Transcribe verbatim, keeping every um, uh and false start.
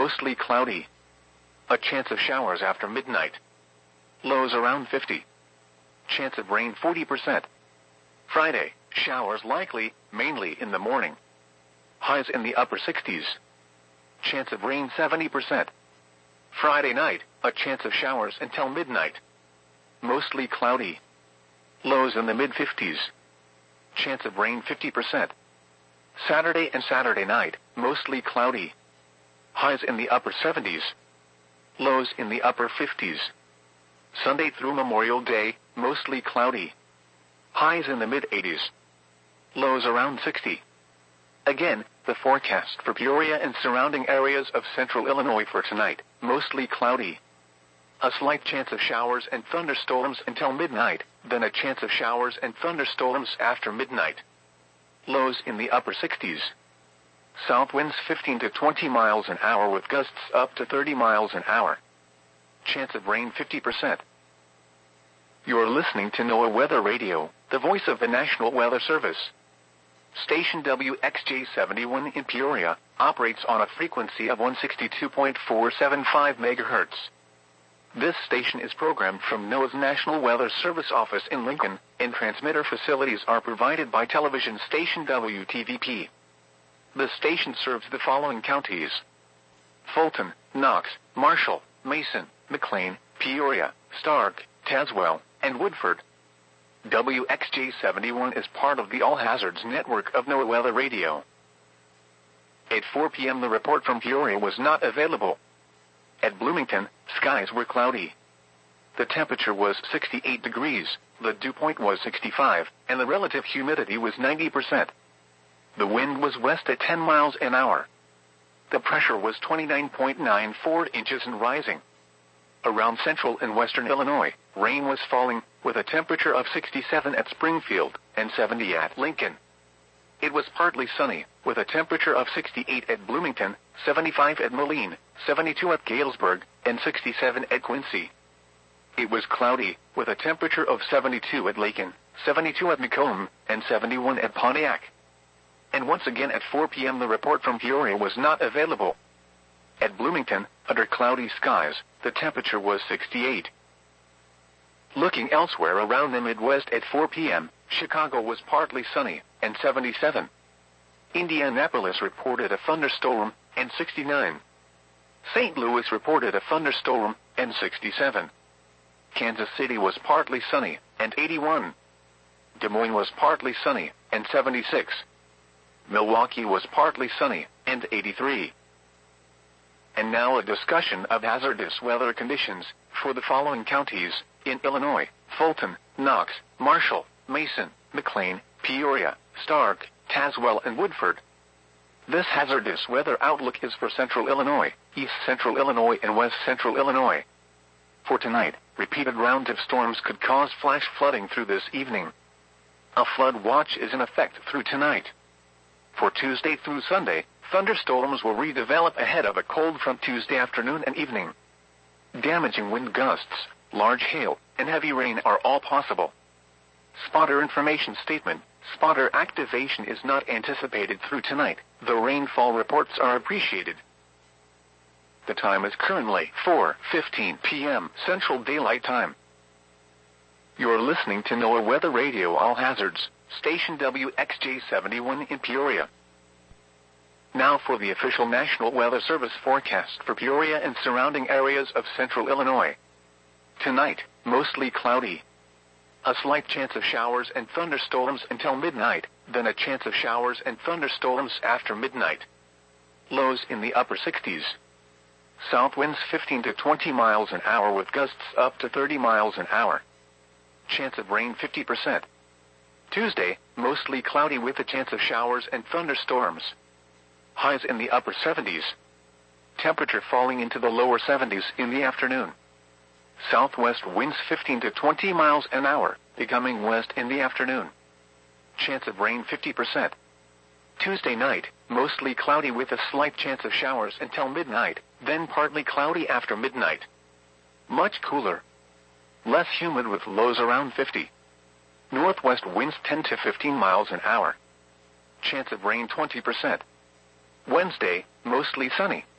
mostly cloudy. A chance of showers after midnight. Lows around fifty. Chance of rain forty percent. Friday, showers likely, mainly in the morning. Highs in the upper sixties. Chance of rain seventy percent. Friday night, a chance of showers until midnight. Mostly cloudy. Lows in the mid-fifties. Chance of rain fifty percent. Saturday and Saturday night, mostly cloudy. Highs in the upper seventies. Lows in the upper fifties. Sunday through Memorial Day, mostly cloudy. Highs in the mid-eighties. Lows around sixty. Again, the forecast for Peoria and surrounding areas of central Illinois for tonight, mostly cloudy. A slight chance of showers and thunderstorms until midnight, then a chance of showers and thunderstorms after midnight. Lows in the upper sixties. South winds fifteen to twenty miles an hour with gusts up to thirty miles an hour. Chance of rain fifty percent. You're listening to NOAA Weather Radio, the voice of the National Weather Service. Station W X J seventy-one in Peoria operates on a frequency of one sixty-two point four seven five megahertz. This station is programmed from NOAA's National Weather Service office in Lincoln, and transmitter facilities are provided by television station W T V P. The station serves the following counties: Fulton, Knox, Marshall, Mason, McLean, Peoria, Stark, Tazewell, and Woodford. W X J seventy-one is part of the All Hazards network of NOAA Weather Radio. At four p.m. the report from Peoria was not available. At Bloomington, skies were cloudy. The temperature was sixty-eight degrees, the dew point was sixty-five, and the relative humidity was ninety percent. The wind was west at ten miles an hour. The pressure was twenty-nine point nine four inches and rising. Around central and western Illinois, rain was falling, with a temperature of sixty-seven at Springfield and seventy at Lincoln. It was partly sunny, with a temperature of sixty-eight at Bloomington, seventy-five at Moline, seventy-two at Galesburg, and sixty-seven at Quincy. It was cloudy, with a temperature of seventy-two at Lakin, seventy-two at Macomb, and seventy-one at Pontiac. And once again at four p.m. the report from Peoria was not available. At Bloomington, under cloudy skies, the temperature was sixty-eight. Looking elsewhere around the Midwest at four p.m., Chicago was partly sunny, and seventy-seven. Indianapolis reported a thunderstorm, and sixty-nine. Saint Louis reported a thunderstorm, and sixty-seven. Kansas City was partly sunny, and eighty-one. Des Moines was partly sunny, and seventy-six. Milwaukee was partly sunny, and eighty-three. And now a discussion of hazardous weather conditions for the following counties in Illinois: Fulton, Knox, Marshall, Mason, McLean, Peoria, Stark, Tazewell, and Woodford. This hazardous weather outlook is for central Illinois, east central Illinois, and west central Illinois. For tonight, repeated rounds of storms could cause flash flooding through this evening. A flood watch is in effect through tonight. For Tuesday through Sunday, thunderstorms will redevelop ahead of a cold front Tuesday afternoon and evening. Damaging wind gusts, large hail, and heavy rain are all possible. Spotter information statement: spotter activation is not anticipated through tonight. The rainfall reports are appreciated. The time is currently four fifteen p.m. Central Daylight Time. You're listening to NOAA Weather Radio All Hazards, station W X J seventy-one in Peoria. Now for the official National Weather Service forecast for Peoria and surrounding areas of central Illinois. Tonight, mostly cloudy. A slight chance of showers and thunderstorms until midnight, then a chance of showers and thunderstorms after midnight. Lows in the upper sixties. South winds fifteen to twenty miles an hour with gusts up to thirty miles an hour. Chance of rain fifty percent. Tuesday, mostly cloudy with a chance of showers and thunderstorms. Highs in the upper seventies. Temperature falling into the lower seventies in the afternoon. Southwest winds fifteen to twenty miles an hour, becoming west in the afternoon. Chance of rain fifty percent. Tuesday night, mostly cloudy with a slight chance of showers until midnight, then partly cloudy after midnight. Much cooler. Less humid with lows around fifty. Northwest winds ten to fifteen miles an hour. Chance of rain twenty percent. Wednesday, mostly sunny,